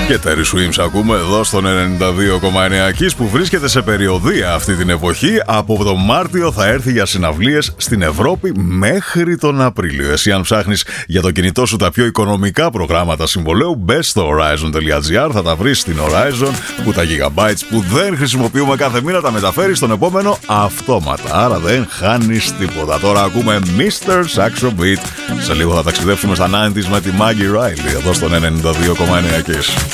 Και Terry Swims ακούμε εδώ στον 92,9 Kiss, που βρίσκεται σε περιοδεία αυτή την εποχή. Από τον Μάρτιο θα έρθει για συναυλίες στην Ευρώπη μέχρι τον Απρίλιο. Εσύ αν ψάχνεις για το κινητό σου τα πιο οικονομικά προγράμματα συμβολέου, μπες στο horizon.gr, θα τα βρεις στην Horizon, που τα gigabytes που δεν χρησιμοποιούμε κάθε μήνα τα μεταφέρει στον επόμενο αυτόματα. Άρα δεν χάνεις τίποτα. Τώρα ακούμε Mr. Saxo Beat. Σε λίγο θα ταξιδέψουμε στα 90s με τη Maggie Riley εδώ στον 92,9 Kiss.